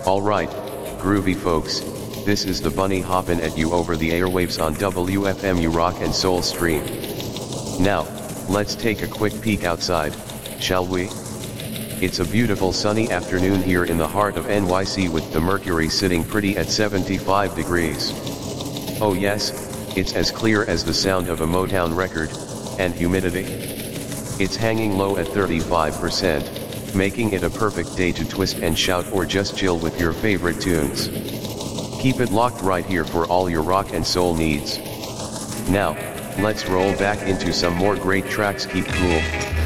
Alright, groovy folks, this is the bunny hoppin' at you over the airwaves on WFMU Rock and Soul Stream. Now, let's take a quick peek outside, shall we? It's a beautiful sunny afternoon here in the heart of NYC with the mercury sitting pretty at 75 degrees. Oh yes, it's as clear as the sound of a Motown record, and humidity? It's hanging low at 35%, making it a perfect day to twist and shout or just chill with your favorite tunes. Keep it locked right here for all your rock and soul needs. Now, let's roll back into some more great tracks. Keep cool,